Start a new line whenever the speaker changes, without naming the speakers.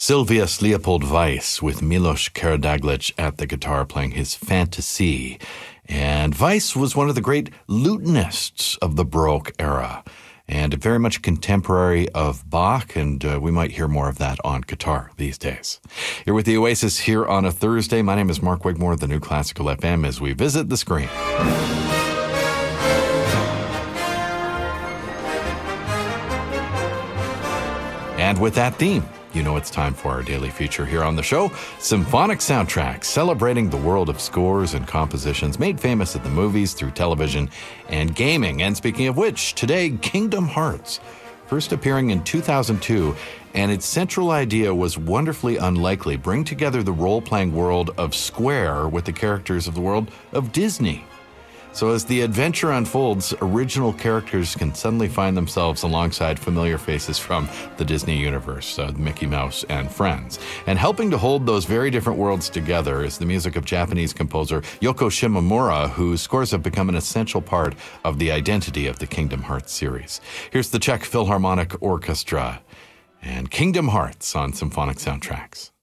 Sylvius Leopold Weiss with Milos Karadzic at the guitar playing his Fantasy. And Weiss was one of the great lutenists of the Baroque era and very much contemporary of Bach, and we might hear more of that on guitar these days. You're with the Oasis here on a Thursday. My name is Mark Wigmore, the New Classical FM, as we visit the screen. And with that theme, you know it's time for our daily feature here on the show, Symphonic Soundtracks, celebrating the world of scores and compositions made famous at the movies, through television, and gaming. And speaking of which, today, Kingdom Hearts, first appearing in 2002, and its central idea was wonderfully unlikely: bring together the role-playing world of Square with the characters of the world of Disney. So as the adventure unfolds, original characters can suddenly find themselves alongside familiar faces from the Disney universe, Mickey Mouse and friends. And helping to hold those very different worlds together is the music of Japanese composer Yoko Shimomura, whose scores have become an essential part of the identity of the Kingdom Hearts series. Here's the Czech Philharmonic Orchestra and Kingdom Hearts on Symphonic Soundtracks.